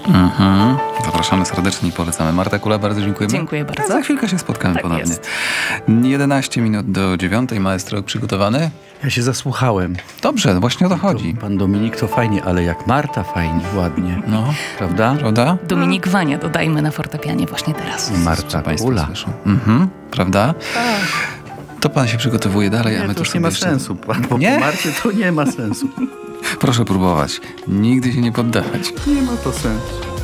Zapraszamy serdecznie i polecamy. Marta Kula, bardzo dziękujemy. Dziękuję bardzo. Za chwilkę się spotkamy Tak ponownie. jest. 11 minut do 9. Maestro przygotowany? Ja się zasłuchałem. Dobrze, właśnie o to chodzi. Pan Dominik to fajnie, ale jak Marta fajnie, ładnie. No, Prawda? prawda? Dominik Wania dodajmy na fortepianie właśnie teraz. Marta Państwo Kula. słyszą. Prawda? To pan się przygotowuje dalej, a my Nie, tu to już sobie nie ma jeszcze... sensu. Po Nie? Marcie to nie ma sensu. Proszę próbować. Nigdy się nie poddawać. Nie ma to sensu.